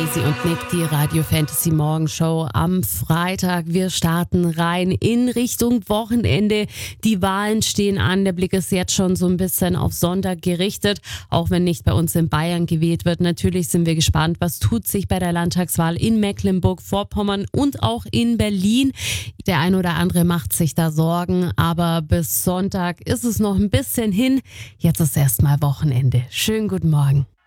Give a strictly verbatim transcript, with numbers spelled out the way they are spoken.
Daisy und Nick, die Radio Fantasy Morgenshow am Freitag. Wir starten rein in Richtung Wochenende. Die Wahlen stehen an. Der Blick ist jetzt schon so ein bisschen auf Sonntag gerichtet, auch wenn nicht bei uns in Bayern gewählt wird. Natürlich sind wir gespannt, was tut sich bei der Landtagswahl in Mecklenburg-Vorpommern und auch in Berlin. Der ein oder andere macht sich da Sorgen, aber bis Sonntag ist es noch ein bisschen hin. Jetzt ist erstmal Wochenende. Schönen guten Morgen.